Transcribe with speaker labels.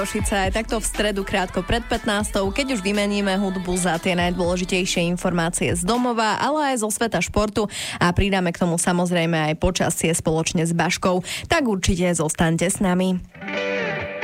Speaker 1: Košice aj takto v stredu krátko pred 15, keď už vymeníme hudbu za tie najdôležitejšie informácie z domova, ale aj zo sveta športu a pridáme k tomu samozrejme aj počasie spoločne s Baškou. Tak určite zostaňte s nami.